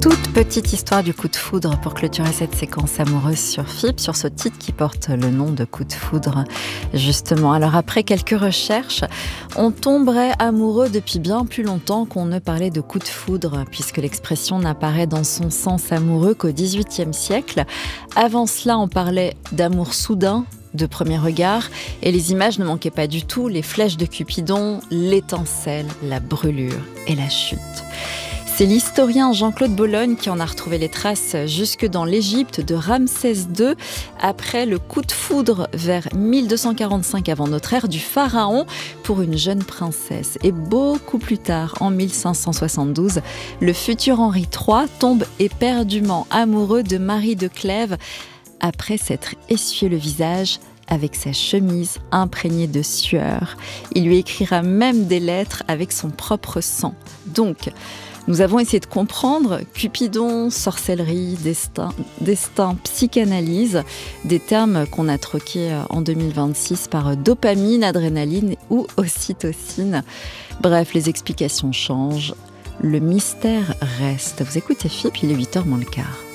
Toute petite histoire du coup de foudre pour clôturer cette séquence amoureuse sur FIP, sur ce titre qui porte le nom de Coup de foudre. Justement, alors après quelques recherches, on tomberait amoureux depuis bien plus longtemps qu'on ne parlait de coup de foudre, puisque l'expression n'apparaît dans son sens amoureux qu'au XVIIIe siècle. Avant cela, on parlait d'amour soudain, de premier regard, et les images ne manquaient pas du tout, les flèches de Cupidon, l'étincelle, la brûlure et la chute. C'est l'historien Jean-Claude Bologne qui en a retrouvé les traces jusque dans l'Égypte de Ramsès II, après le coup de foudre vers 1245 avant notre ère du pharaon pour une jeune princesse. Et beaucoup plus tard, en 1572, le futur Henri III tombe éperdument amoureux de Marie de Clèves après s'être essuyé le visage avec sa chemise imprégnée de sueur. Il lui écrira même des lettres avec son propre sang. Donc, nous avons essayé de comprendre Cupidon, sorcellerie, destin, psychanalyse, des termes qu'on a troqués en 2026 par dopamine, adrénaline ou ocytocine. Bref, les explications changent, le mystère reste. Vous écoutez FIP, il est 8h moins le quart.